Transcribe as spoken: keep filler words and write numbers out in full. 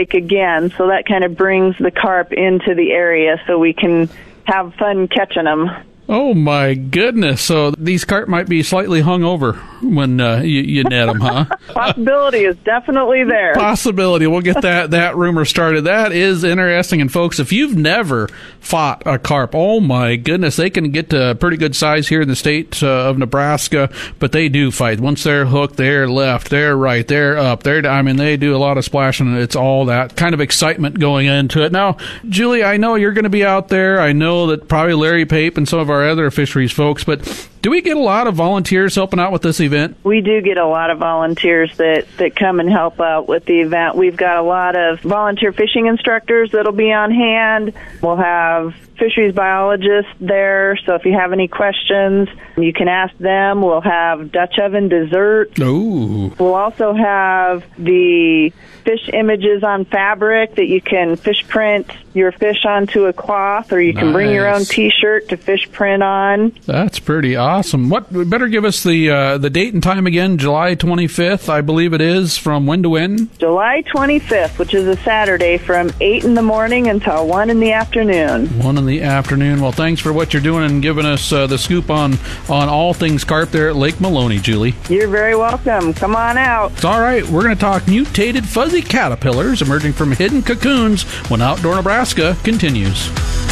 lake again, so that kind of brings the carp into the area so we can have fun catching them. Oh, my goodness. So these carp might be slightly hungover when uh, you, you net them, huh? Possibility is definitely there. Possibility. We'll get that, that rumor started. That is interesting. And, folks, if you've never fought a carp, oh, my goodness, they can get to a pretty good size here in the state uh, of Nebraska, but they do fight. Once they're hooked, they're left, they're right, they're up. They're, I mean, they do a lot of splashing, and it's all that kind of excitement going into it. Now, Julie, I know you're going to be out there. I know that probably Larry Pape and some of our other fisheries folks, but do we get a lot of volunteers helping out with this event? We do get a lot of volunteers that, that come and help out with the event. We've got a lot of volunteer fishing instructors that'll be on hand. We'll have fisheries biologists there, so if you have any questions, you can ask them. We'll have Dutch oven dessert. Ooh. We'll also have the fish images on fabric that you can fish print your fish onto a cloth, or you can nice. bring your own T-shirt to fish print on. That's pretty awesome. What? We better give us the uh, the date and time again. July twenty-fifth, I believe it is. From when to when? July twenty-fifth, which is a Saturday, from eight in the morning until one in the afternoon. One in the afternoon. Well, thanks for what you're doing and giving us uh, the scoop on on all things carp there at Lake Maloney, Julie. You're very welcome. Come on out. It's all right. We're going to talk mutated fuzzy caterpillars emerging from hidden cocoons when Outdoor Nebraska continues.